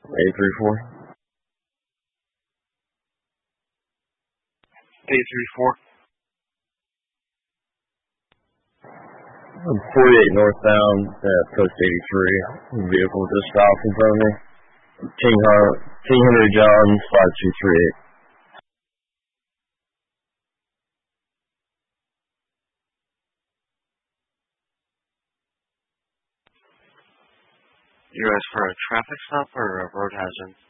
834. 834. 48 northbound at post 83. Vehicle just stopped in front of me. King Henry Johns 5238. You asked for a traffic stop or a road hazard?